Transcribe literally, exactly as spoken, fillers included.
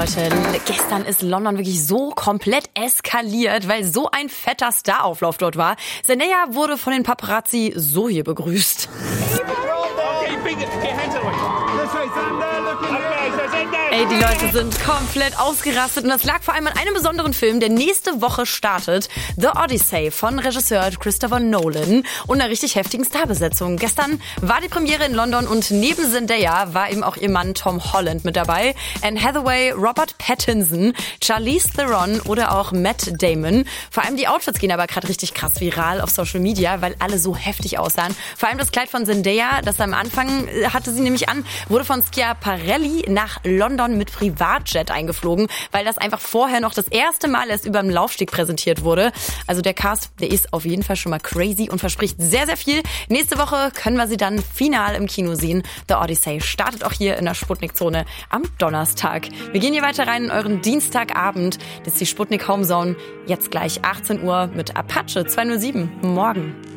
Leute, gestern ist London wirklich so komplett eskaliert, weil so ein fetter Starauflauf dort war. Zendaya wurde von den Paparazzi so hier begrüßt. Ey, die Leute sind komplett ausgerastet und das lag vor allem an einem besonderen Film, der nächste Woche startet. The Odyssey von Regisseur Christopher Nolan und einer richtig heftigen Starbesetzung. Gestern war die Premiere in London und neben Zendaya war eben auch ihr Mann Tom Holland mit dabei. Anne Hathaway, Robert Pattinson, Charlize Theron oder auch Matt Damon. Vor allem die Outfits gehen aber gerade richtig krass viral auf Social Media, weil alle so heftig aussahen. Vor allem das Kleid von Zendaya, das am Anfang hatte sie nämlich an, wurde von Schiaparelli nach London mit Privatjet eingeflogen, weil das einfach vorher noch das erste Mal erst über dem Laufsteg präsentiert wurde. Also der Cast, der ist auf jeden Fall schon mal crazy und verspricht sehr, sehr viel. Nächste Woche können wir sie dann final im Kino sehen. The Odyssey startet auch hier in der Sputnik-Zone am Donnerstag. Wir gehen hier weiter rein in euren Dienstagabend. Das ist die Sputnik Homezone. Jetzt gleich achtzehn Uhr mit Apache zweihundertsieben. Morgen.